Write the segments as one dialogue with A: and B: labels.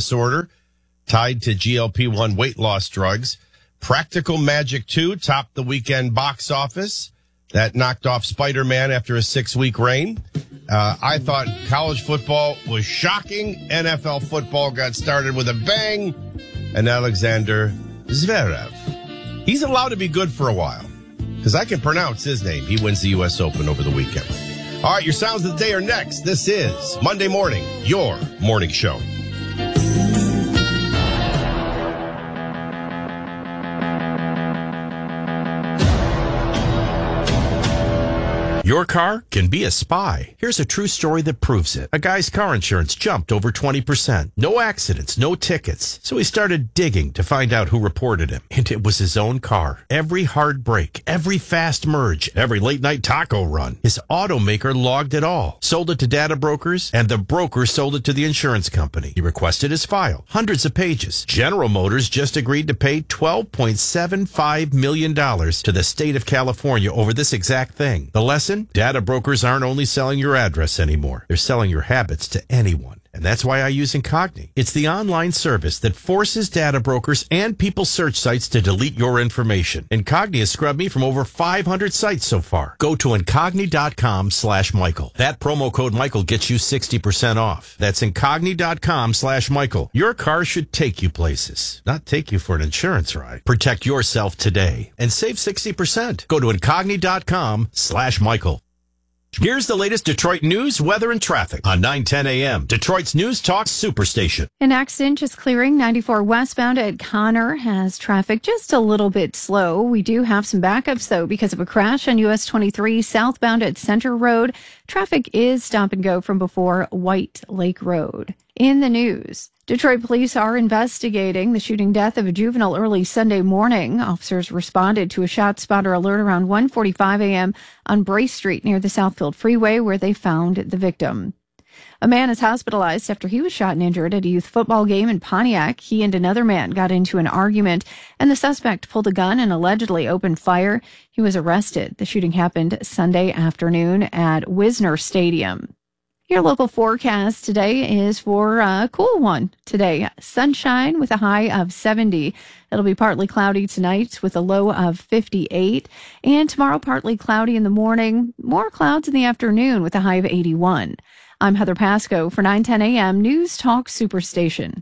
A: disorder tied to GLP-1 weight loss drugs. Practical Magic 2 topped the weekend box office. That knocked off Spider-Man after a 6-week reign. I thought college football was shocking. NFL football got started with a bang. And Alexander Zverev, he's allowed to be good for a while because I can pronounce his name. He wins the U.S. Open over the weekend. All right, your sounds of the day are next. This is Monday Morning, your morning show.
B: Your car can be a spy. Here's a true story that proves it. A guy's car insurance jumped over 20%. No accidents, no tickets. So he started digging to find out who reported him. And it was his own car. Every hard brake, every fast merge, every late night taco run. His automaker logged it all. Sold it to data brokers, and the broker sold it to the insurance company. He requested his file. Hundreds of pages. General Motors just agreed to pay $12.75 million to the state of California over this exact thing. The lesson? Data brokers aren't only selling your address anymore. They're selling your habits to anyone. And that's why I use Incogni. It's the online service that forces data brokers and people search sites to delete your information. Incogni has scrubbed me from over 500 sites so far. Go to Incogni.com/Michael. That promo code Michael gets you 60% off. That's Incogni.com/Michael. Your car should take you places, not take you for an insurance ride. Protect yourself today and save 60%. Go to Incogni.com/Michael. Here's the latest Detroit news, weather, and traffic on 9:10 a.m. Detroit's News Talk Superstation.
C: An accident just clearing 94 westbound at Connor has traffic just a little bit slow. We do have some backups, though, because of a crash on US 23 southbound at Center Road. Traffic is stop and go from before White Lake Road. In the news, Detroit police are investigating the shooting death of a juvenile early Sunday morning. Officers responded to a shot spotter alert around 1:45 a.m. on Bray Street near the Southfield Freeway, where they found the victim. A man is hospitalized after he was shot and injured at a youth football game in Pontiac. He and another man got into an argument, and the suspect pulled a gun and allegedly opened fire. He was arrested. The shooting happened Sunday afternoon at Wisner Stadium. Your local forecast today is for a cool one today. Sunshine with a high of 70. It'll be partly cloudy tonight with a low of 58. And tomorrow, partly cloudy in the morning. More clouds in the afternoon with a high of 81. I'm Heather Pasco for 9:10 a.m. News Talk Superstation.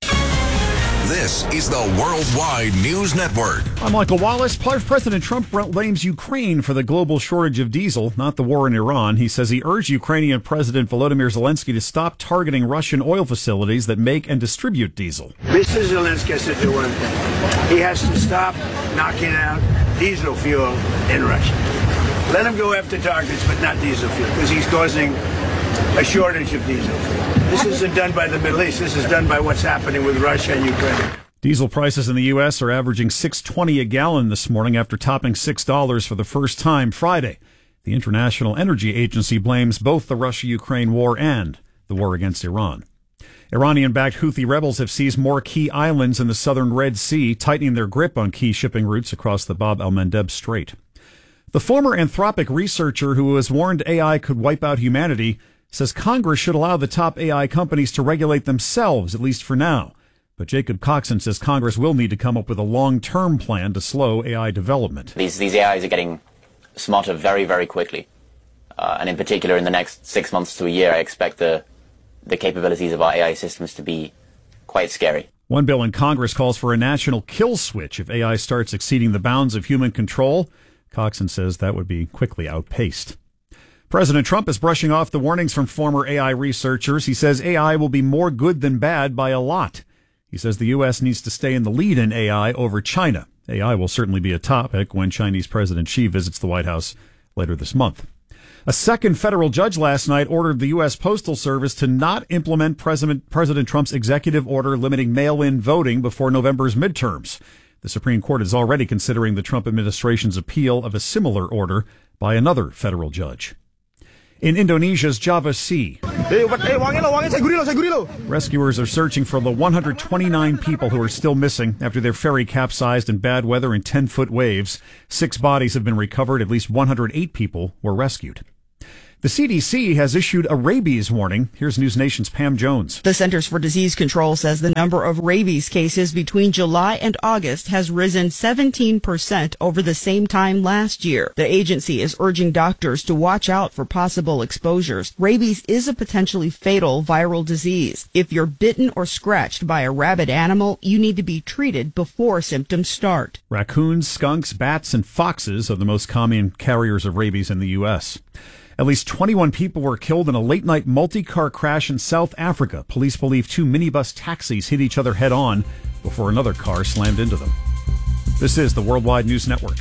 D: This is the Worldwide News Network.
E: I'm Michael Wallace. President Trump blames Ukraine for the global shortage of diesel, not the war in Iran. He says he urged Ukrainian President Volodymyr Zelensky to stop targeting Russian oil facilities that make and distribute diesel.
F: Mr. Zelensky has to do one thing. He has to stop knocking out diesel fuel in Russia. Let him go after targets, but not diesel fuel, because he's causing a shortage of diesel fuel. This isn't done by the Middle East. This is done by what's happening with Russia and Ukraine.
E: Diesel prices in the U.S. are averaging $6.20 a gallon this morning after topping $6 for the first time Friday. The International Energy Agency blames both the Russia-Ukraine war and the war against Iran. Iranian-backed Houthi rebels have seized more key islands in the southern Red Sea, tightening their grip on key shipping routes across the Bab el-Mandeb Strait. The former Anthropic researcher who has warned AI could wipe out humanity says Congress should allow the top AI companies to regulate themselves, at least for now. But Jacob Coxon says Congress will need to come up with a long-term plan to slow AI development.
G: These AIs are getting smarter very, very quickly. And in particular, in the next 6 months to a year, I expect the capabilities of our AI systems to be quite scary.
E: One bill in Congress calls for a national kill switch if AI starts exceeding the bounds of human control. Coxon says that would be quickly outpaced. President Trump is brushing off the warnings from former AI researchers. He says AI will be more good than bad by a lot. He says the U.S. needs to stay in the lead in AI over China. AI will certainly be a topic when Chinese President Xi visits the White House later this month. A second federal judge last night ordered the U.S. Postal Service to not implement President Trump's executive order limiting mail-in voting before November's midterms. The Supreme Court is already considering the Trump administration's appeal of a similar order by another federal judge. In Indonesia's Java Sea, rescuers are searching for the 129 people who are still missing after their ferry capsized in bad weather and 10-foot waves. 6 bodies have been recovered. At least 108 people were rescued. The CDC has issued a rabies warning. Here's News Nation's Pam Jones.
H: The Centers for Disease Control says the number of rabies cases between July and August has risen 17% over the same time last year. The agency is urging doctors to watch out for possible exposures. Rabies is a potentially fatal viral disease. If you're bitten or scratched by a rabid animal, you need to be treated before symptoms start.
E: Raccoons, skunks, bats, and foxes are the most common carriers of rabies in the U.S. At least 21 people were killed in a late-night multi-car crash in South Africa. Police believe 2 minibus taxis hit each other head-on before another car slammed into them. This is the Worldwide News Network.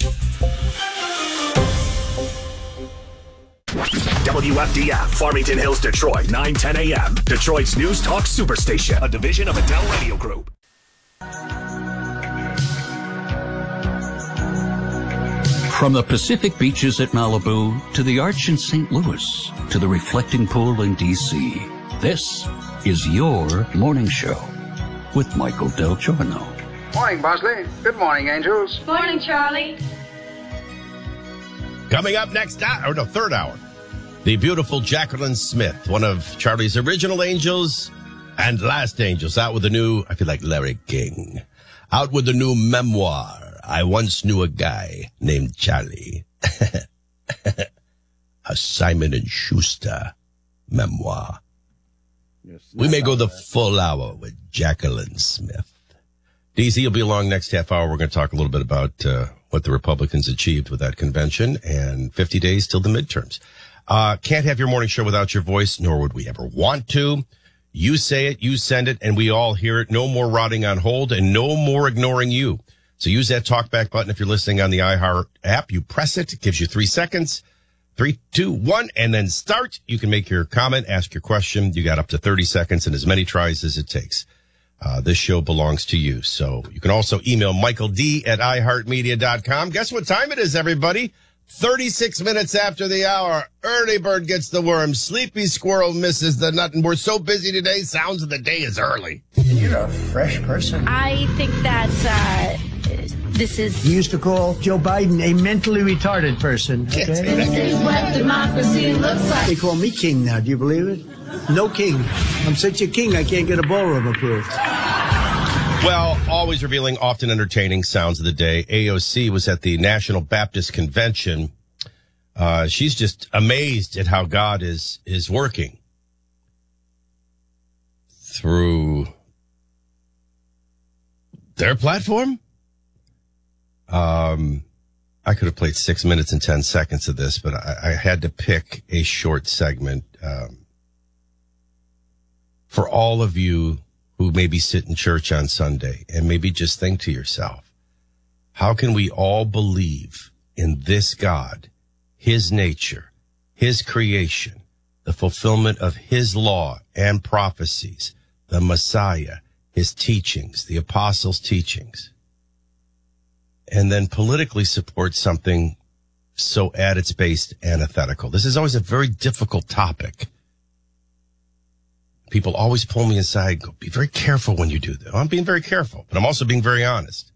I: WFDF, Farmington Hills, Detroit, 9:10 a.m. Detroit's News Talk Superstation, a division of Adele Radio Group.
J: From the Pacific beaches at Malibu to the Arch in St. Louis to the reflecting pool in D.C., this is your morning show with Michael Del Giorno.
K: Morning, Bosley. Good morning, Angels.
L: Morning, Charlie.
A: Coming up next hour, third hour, the beautiful Jacqueline Smith, one of Charlie's original angels and last angels, out with a new, I feel like Larry King, out with a new memoir. I once knew a guy named Charlie. A Simon & Schuster memoir. Yes, we may go the full hour with Jacqueline Smith. DZ will be along next half hour. We're going to talk a little bit about what the Republicans achieved with that convention and 50 days till the midterms. Can't have your morning show without your voice, nor would we ever want to. You say it, you send it, and we all hear it. No more rotting on hold and no more ignoring you. So use that talkback button if you're listening on the iHeart app. You press it. It gives you 3 seconds. 3, 2, 1, and then start. You can make your comment, ask your question. You got up to 30 seconds and as many tries as it takes. This show belongs to you. So you can also email michaeld@iheartmedia.com. Guess what time it is, everybody? 36 minutes after the hour. Early bird gets the worm. Sleepy squirrel misses the nut. And we're so busy today, sounds of the day is early.
F: You're a fresh person.
L: I think that this is...
F: You used to call Joe Biden a mentally retarded person. Okay?
L: This is what democracy looks like.
F: They call me king now. Do you believe it? No king. I'm such a king, I can't get a ballroom approved.
A: Well, always revealing, often entertaining sounds of the day. AOC was at the National Baptist Convention. She's just amazed at how God is working through their platform. I could have played 6 minutes and 10 seconds of this, but I had to pick a short segment for all of you who maybe sit in church on Sunday and maybe just think to yourself, how can we all believe in this God, his nature, his creation, the fulfillment of his law and prophecies, the Messiah, his teachings, the apostles' teachings, and then politically support something so at its base antithetical? This is always a very difficult topic. People always pull me aside and go, be very careful when you do that. I'm being very careful, but I'm also being very honest.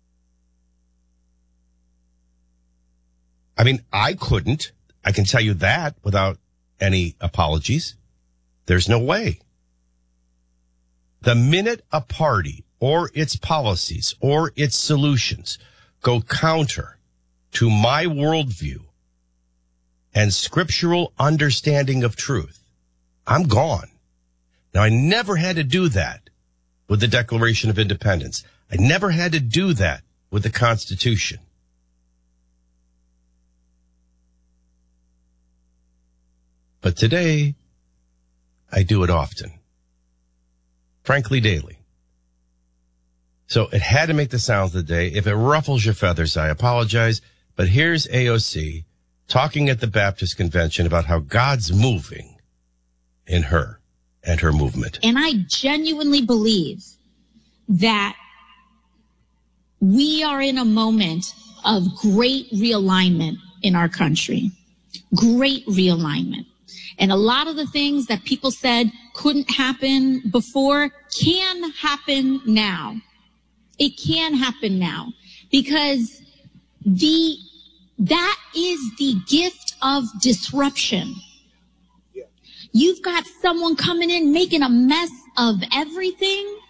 A: I mean, I can tell you that without any apologies. There's no way. The minute a party or its policies or its solutions go counter to my worldview and scriptural understanding of truth, I'm gone. Now, I never had to do that with the Declaration of Independence. I never had to do that with the Constitution. But today, I do it often. Frankly, daily. So it had to make the sounds of the day. If it ruffles your feathers, I apologize. But here's AOC talking at the Baptist Convention about how God's moving in her and her movement.
L: And I genuinely believe that we are in a moment of great realignment in our country. Great realignment. And a lot of the things that people said couldn't happen before can happen now. It can happen now because the That is the gift of disruption. You've got someone coming in making a mess of everything.